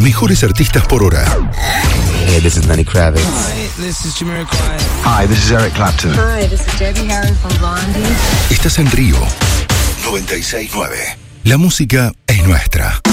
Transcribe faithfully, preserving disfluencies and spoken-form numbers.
mejores artistas por hora. Hey, this is Lenny Kravitz. Hi, this is Jamiroquai. Hi, this is Eric Clapton. Hi, this is Debbie Harry from Blondie. Estás en Río noventa y seis punto nueve. La música es nuestra.